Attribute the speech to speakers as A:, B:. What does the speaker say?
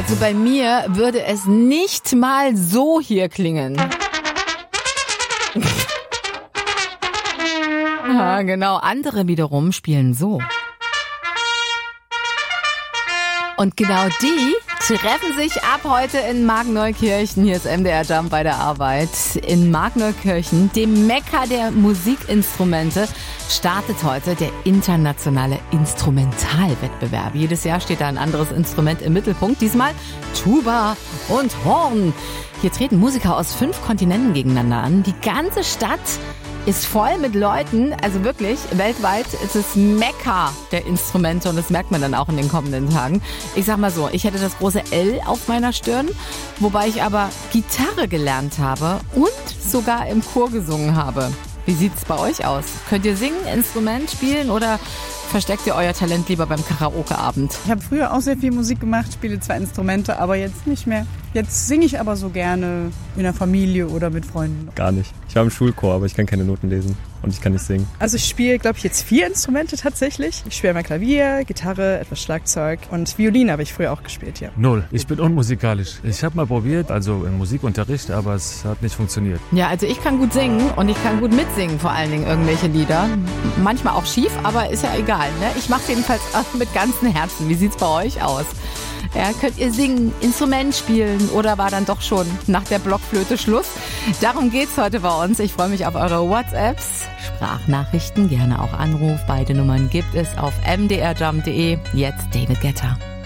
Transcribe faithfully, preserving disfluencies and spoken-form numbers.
A: Also bei mir würde es nicht mal so hier klingen. Ja, genau. Andere wiederum spielen so. Und genau die treffen sich ab heute in Markneukirchen. Hier ist M D R Jump bei der Arbeit. In Markneukirchen, dem Mekka der Musikinstrumente, startet heute der internationale Instrumentalwettbewerb. Jedes Jahr steht da ein anderes Instrument im Mittelpunkt. Diesmal Tuba und Horn. Hier treten Musiker aus fünf Kontinenten gegeneinander an. Die ganze Stadt ist voll mit Leuten, also wirklich, weltweit ist es Mekka der Instrumente und das merkt man dann auch in den kommenden Tagen. Ich sag mal so, ich hätte das große L auf meiner Stirn, wobei ich aber Gitarre gelernt habe und sogar im Chor gesungen habe. Wie sieht's bei euch aus? Könnt ihr singen, Instrument spielen oder versteckt ihr euer Talent lieber beim Karaoke-Abend?
B: Ich habe früher auch sehr viel Musik gemacht, spiele zwar Instrumente, aber jetzt nicht mehr. Jetzt singe ich aber so gerne in der Familie oder mit Freunden.
C: Gar nicht. Ich war im Schulchor, aber ich kann keine Noten lesen und ich kann nicht singen.
B: Also ich spiele, glaube ich, jetzt vier Instrumente tatsächlich. Ich spiele mal Klavier, Gitarre, etwas Schlagzeug und Violine habe ich früher auch gespielt, ja.
D: Null. Ich bin unmusikalisch. Ich habe mal probiert, also im Musikunterricht, aber es hat nicht funktioniert.
A: Ja, also ich kann gut singen und ich kann gut mitsingen, vor allen Dingen irgendwelche Lieder. Manchmal auch schief, aber ist ja egal, ne? Ich mache es jedenfalls mit ganzem Herzen. Wie sieht's bei euch aus? Ja, könnt ihr singen, Instrument spielen oder war dann doch schon nach der Blockflöte Schluss? Darum geht's heute bei uns. Ich freue mich auf eure WhatsApps, Sprachnachrichten, gerne auch Anruf. Beide Nummern gibt es auf m d r jump punkt d e. Jetzt David Guetta.